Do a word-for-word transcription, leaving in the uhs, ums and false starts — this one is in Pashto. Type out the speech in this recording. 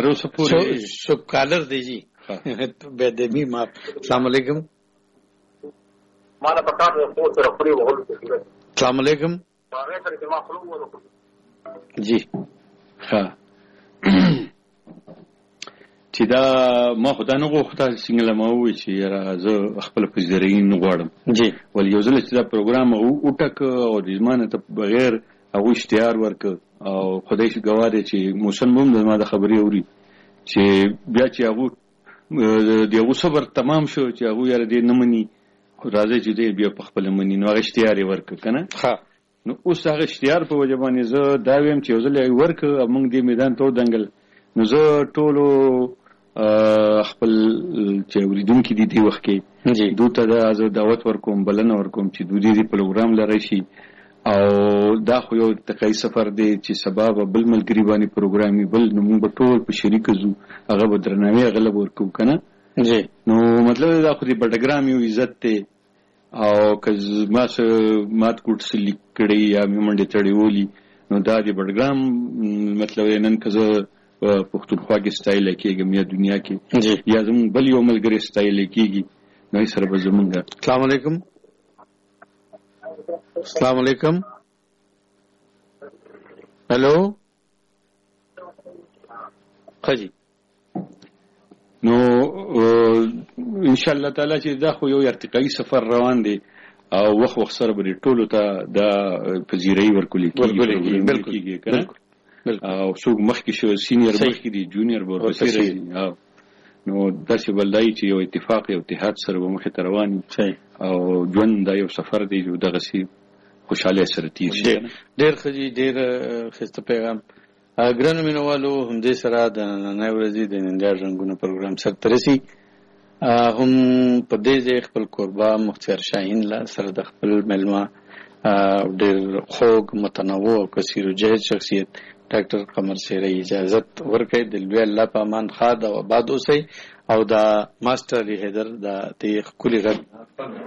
اوسه پورې سب کالر دی جی به د می ما السلام علیکم مالا پکار په سره پوری وغول السلام علیکم هغه سره چې ما خلو ورکړ جی ها چې دا ما خدای نه غوښته څنګه ما وې چې را زه خپل پزرین غواړم جی ول یو ځل چې دا پروګرام او ټک او د ځمانه ته بغیر هغه اشتهار ورک او خدای شي ګواړي چې موسن موږ د ما د خبري اوري چې بیا چې هغه دغه صبر تمام شو چې هغه یاره دې نه مني راځي چې دې بیا په خپل مني نو هغه اشتهار ورک کنه ها نو اوس هغه اشتهار په وجه باندې زه دا ویم چې یو ځل ورک موږ دې میدان ته دنګل نو زه ټولو خپل چې وریدونکو دي دی وخت کې دوی ته د دعوت ورکوم بلنه ورکوم چې دوی دې پروګرام لري شي او دا خو یو تکای سفر دی چې سبب بل ملګری باندې پروګرامي بل نو موږ ټول په شریک زو هغه بدرنامي غلب ورکو کنه جی نو مطلب دا خو دې بډګرام یو عزت ته او کز ما مات کوټ سلی کړي یا منډه تړي ولي نو دا دې بډګرام مطلب نن کزه پښتونخوا کې سټایل کېږي یا دنیا کې یا زموږ بل یو ملګری سټایل کېږي نو یې سره به زموږ السلام علیکم السلام علیکم هلو خجی نو ان شاء الله تعالی چې دا خو یو ارتقایي سفر روان دی او وخت وخت سره به ټولو ته دا پذیرای ورکولې کېږي بالکل او څوک مخکې شو سینیئر مخکې دي جونیئر ورپسې راځي نو داسې بلدای چې یو اتفاق یو اتحاد سره به مخې ته روان او ژوند دا یو سفر دی چې دغه سي خوشاله سره تیر شي ډېر خجی ډېر خسته پیغام ګرانو مینوالو هم دې سره د نن ورځې د ننګر رنگونه پروګرام سره ترسي هم په دې ځای خپل قربا مختار شاهین لا سره د خپل ملما ډېر خوږ متنوع او کثیر الجهد شخصیت ډاکټر قمر سیري اجازت ورکړي د لوی الله په امان خاد او آباد اوسئ او دا ماستر حیدر د تیخ کلی رد